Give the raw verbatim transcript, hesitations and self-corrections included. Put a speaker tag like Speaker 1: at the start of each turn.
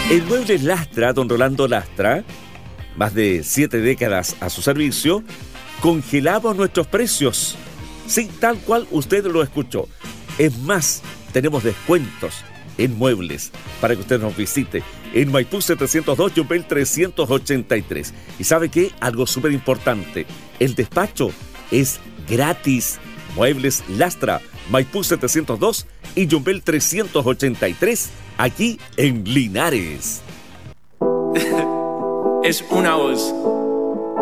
Speaker 1: En Muebles Lastra, don Rolando Lastra, más de siete décadas a su servicio, congelamos nuestros precios. Sí, tal cual usted lo escuchó. Es más, tenemos descuentos en muebles para que usted nos visite en Maipú setecientos dos, Yumbel trescientos ochenta y tres. ¿Y sabe qué? Algo súper importante. El despacho es gratis. Muebles Lastra, Maipú setecientos dos y Yumbel trescientos ochenta y tres, aquí en Linares.
Speaker 2: Es una voz.